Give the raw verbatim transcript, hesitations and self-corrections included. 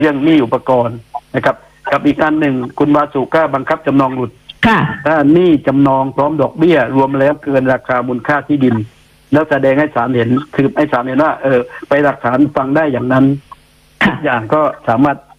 เรื่องหนี้อุปกรณ์นะครับกับอีกอันหนึ่งคุณวาสุก็บังคับจำนองหลุดค่ะถ้าหนี้จำนองพร้อมดอกเบี้ยรวมแล้วเกินราคามูลค่าที่ดินแล้วแสดงให้ศาลเห็นคือให้ศาลเห็นว่าเออไปหลักฐานฟังได้อย่างนั้นทุกอย่างก็สามารถ